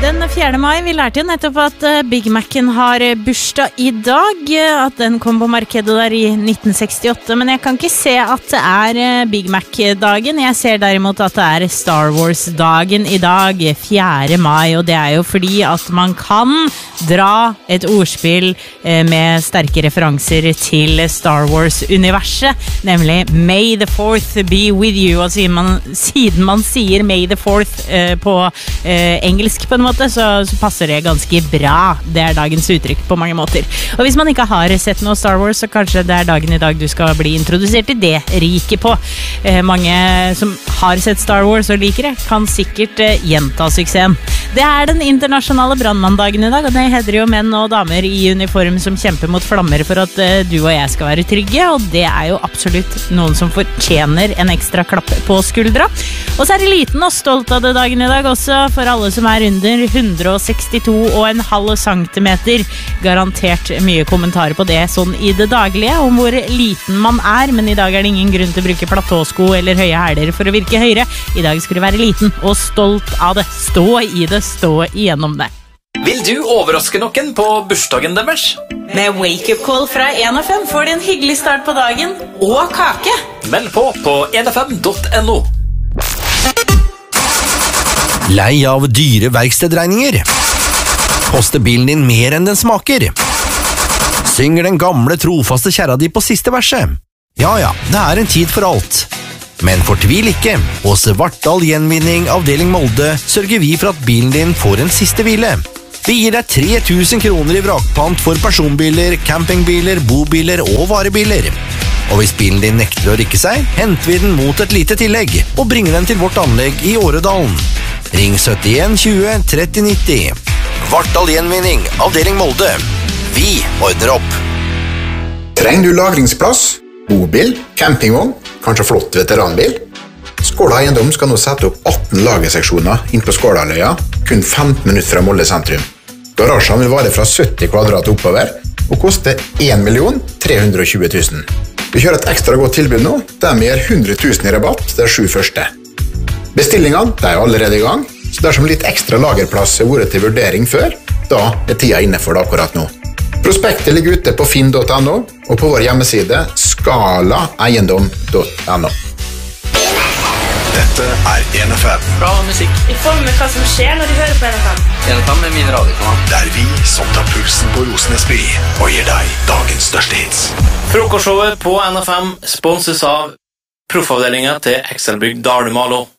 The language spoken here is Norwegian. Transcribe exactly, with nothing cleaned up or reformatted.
Den fjerde mai, vi lærte jo nettopp at Big Mac'en har bursdag i dag, at den kom på markedet der i nitten sekstiåtte, men jeg kan ikke se at det er Big Mac-dagen. Jeg ser derimot at det er Star Wars-dagen i dag, fjerde mai, og det er jo fordi at man kan dra et ordspill med sterke referanser til Star Wars-universet, nemlig May the fourth be with you, og siden man, siden man sier May the fourth på engelsk på en måte, Så, så passer det ganske bra. Det er dagens uttrykk på mange måter. Og hvis man ikke har sett noe Star Wars, så kanskje det er dagen i dag du skal bli introdusert til det riket på. Eh, mange som har sett Star Wars og liker det, kan sikkert eh, gjenta suksessen. Det er den internasjonale brannmanndagen i dag, og det heter jo menn og damer i uniform som kjemper mot flammer for at eh, du og jeg skal være trygge, og det er jo absolutt noen som fortjener en ekstra klapp på skuldra. Og så er det liten og stolt av det dagen i dag også, for alle som er under hundre og sekstito og en halv centimeter. Garantert mye kommentarer på det sånn i det daglige, om hvor liten man er, men i dag er det ingen grunn til å bruke platåsko eller høye hæler for å virke høyere. I dag skal du være liten og stolt av det. Stå i det, stå igjennom det. Vil du overraske noen på bursdagen deres? Med wake-up call fra en F M får du en hyggelig start på dagen og kake. Meld på på en f m punktum n o. Lei av dyre verkstedregninger? Koster bilen din mer enn den smaker? Synger den gamle trofaste kjæra di på siste verset? Ja ja, det er en tid for alt. Men fortvil ikke, hos Vartdal Gjenvinning avdeling Molde sørger vi for at bilen din får en siste hvile. Vi gir deg tre tusen kroner i vrakpant for personbiler, campingbiler, bobiler og varebiler. Og hvis bilen din nekter å rykke seg, henter vi den mot et lite tillegg og bringer den til vårt anlegg i Åredalen. Ring syttien tjue tretti nitti. Vartdal Gjenvinning, avdeling Molde. Vi ordner opp. Trenger du lagringsplass? Bobil? Campingvogn? Kanskje flott veteranbil? Skåla Eiendom skal nå sette opp atten lagerseksjoner inn på Skålaløya, kun femten minutter fra Molde sentrum. Garasjen vil vare fra sytti kvadrat oppover og koste en million tre hundre og tjue tusen. Vi kjører et ekstra godt tilbud nå, der vi gir hundre tusen i rabatt de sju første. Bestillingene de er allerede i gang, så dersom litt ekstra lagerplass har vært til vurdering før, da er tida inne for det akkurat nå. Prospektet ligger ute på finn punktum n o og på vår hjemmeside skala eiendom punktum n o. Dette er en F M. Bra musikk. Vi får med hva som skjer når du hører på en F M. en F M er min radiokanal. Det er vi som tar pulsen på Rosenes by og gir deg dagens største hits. Frokostshowet på N F M sponses av proffavdelingen til Excelbygg Dalmalo.